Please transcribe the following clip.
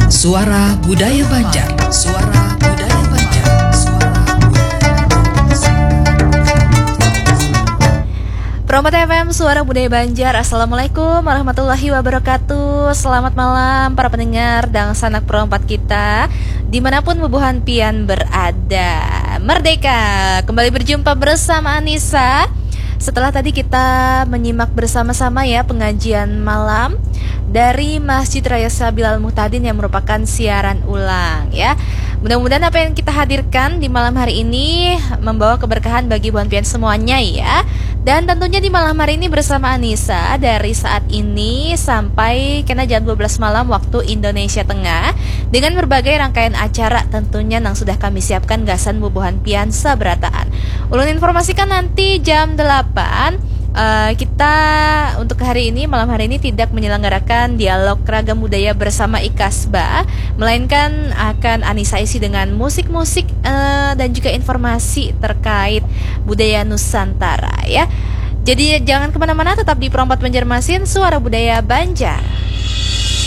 Suara Budaya Banjar. Suara Budaya Banjar. Perompat FM Suara Budaya Banjar. Assalamualaikum warahmatullahi wabarakatuh. Selamat malam para pendengar dan sanak perompat kita dimanapun bubuhan pian berada. Merdeka, kembali berjumpa bersama Anissa. Setelah tadi kita menyimak bersama-sama ya pengajian malam dari Masjid Raya Sabil Al-Muhtadin yang merupakan siaran ulang ya. Mudah-mudahan apa yang kita hadirkan di malam hari ini membawa keberkahan bagi buan pian semuanya ya. Dan tentunya di malam hari ini bersama Anissa dari saat ini sampai kena jam 12 malam waktu Indonesia Tengah dengan berbagai rangkaian acara tentunya yang sudah kami siapkan gasan bubuhan pian saberataan. Ulun informasikan nanti jam 8 kita untuk hari ini, malam hari ini tidak menyelenggarakan dialog ragam budaya bersama Ikasba, melainkan akan Anissa isi dengan musik-musik dan juga informasi terkait budaya Nusantara ya. Jadi jangan kemana-mana, tetap di Perompat Banjarmasin, Suara Budaya Banjar.